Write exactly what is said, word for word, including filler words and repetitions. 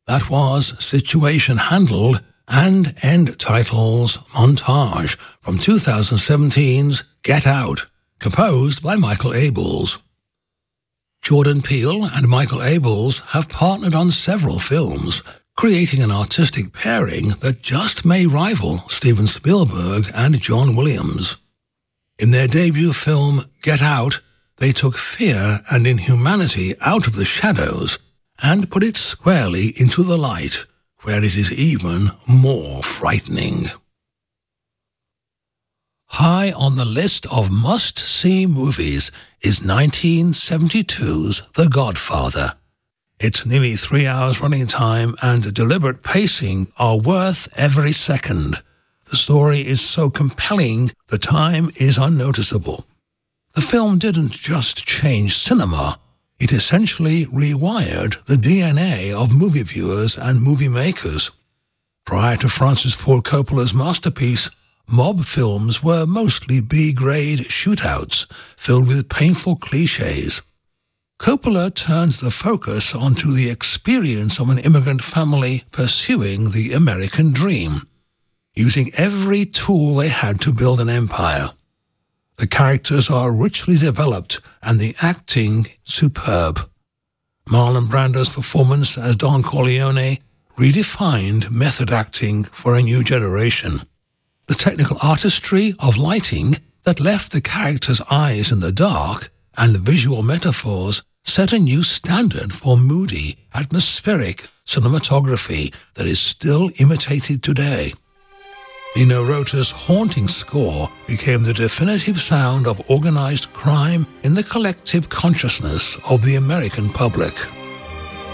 That was Situation Handled and End Titles Montage from twenty seventeen's Get Out, composed by Michael Abels. Jordan Peele and Michael Abels have partnered on several films, creating an artistic pairing that just may rival Steven Spielberg and John Williams. In their debut film, Get Out, they took fear and inhumanity out of the shadows and put it squarely into the light, where it is even more frightening. High on the list of must-see movies is nineteen seventy-two's The Godfather. Its nearly three hours running time and deliberate pacing are worth every second. The story is so compelling, the time is unnoticeable. The film didn't just change cinema, it essentially rewired the D N A of movie viewers and movie makers. Prior to Francis Ford Coppola's masterpiece, mob films were mostly B-grade shootouts filled with painful cliches. Coppola turns the focus onto the experience of an immigrant family pursuing the American dream, using every tool they had to build an empire. The characters are richly developed and the acting superb. Marlon Brando's performance as Don Corleone redefined method acting for a new generation. The technical artistry of lighting that left the characters' eyes in the dark and the visual metaphors set a new standard for moody, atmospheric cinematography that is still imitated today. Nino Rota's haunting score became the definitive sound of organized crime in the collective consciousness of the American public.